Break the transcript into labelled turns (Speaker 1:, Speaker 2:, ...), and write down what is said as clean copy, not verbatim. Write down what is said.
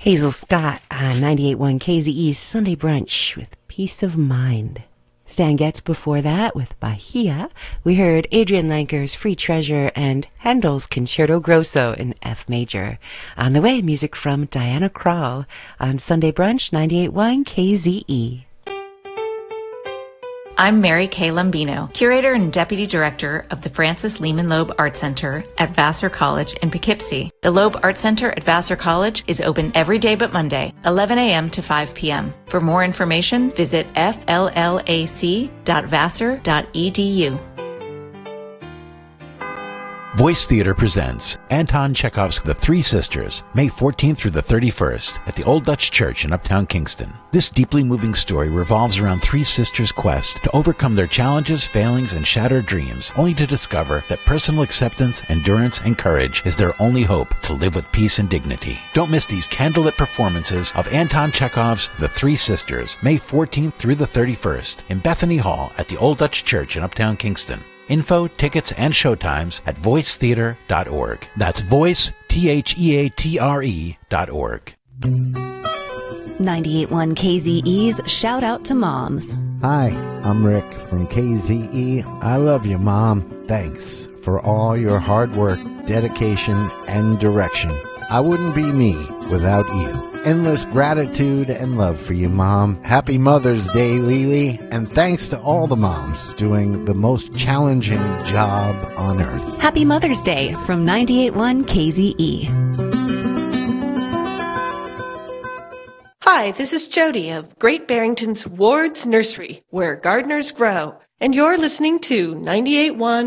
Speaker 1: Hazel Scott on 98.1 KZE's Sunday Brunch with Peace of Mind. Stan Getz before that with Bahia. We heard Adrian Lanker's Free Treasure and Handel's Concerto Grosso in F major. On the way, music from Diana Krall on Sunday Brunch 98.1 KZE.
Speaker 2: I'm Mary Kay Lombino, Curator and Deputy Director of the Francis Lehman Loeb Art Center at Vassar College in Poughkeepsie. The Loeb Art Center at Vassar College is open every day but Monday, 11 a.m. to 5 p.m. For more information, visit fllac.vassar.edu.
Speaker 3: Voice Theater presents Anton Chekhov's The Three Sisters, May 14th through the 31st at the Old Dutch Church in Uptown Kingston. This deeply moving story revolves around three sisters' quest to overcome their challenges, failings, and shattered dreams, only to discover that personal acceptance, endurance, and courage is their only hope to live with peace and dignity. Don't miss these candlelit performances of Anton Chekhov's The Three Sisters, May 14th through the 31st in Bethany Hall at the Old Dutch Church in Uptown Kingston. Info, tickets, and showtimes at voicetheater.org. That's voice, theatre.org.
Speaker 4: 98.1 KZE's Shout Out to Moms.
Speaker 5: Hi, I'm Rick from KZE. I love you, Mom. Thanks for all your hard work, dedication, and direction. I wouldn't be me without you. Endless gratitude and love for you, Mom. Happy Mother's Day, Lily. And thanks to all the moms doing the most challenging job on earth.
Speaker 4: Happy Mother's Day from 98.1 KZE.
Speaker 6: Hi, this is Jody of Great Barrington's Ward's Nursery, where gardeners grow. And you're listening to 98.1